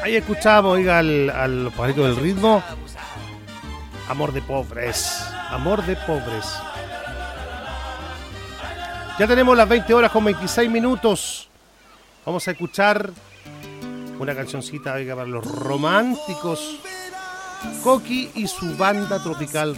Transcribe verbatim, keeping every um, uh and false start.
Ahí escuchamos, oiga, al, al pajarito del ritmo. Amor de pobres. Amor de pobres. Ya tenemos las veinte horas con veintiséis minutos. Vamos a escuchar una cancioncita, oiga, para los románticos. Coqui y su banda tropical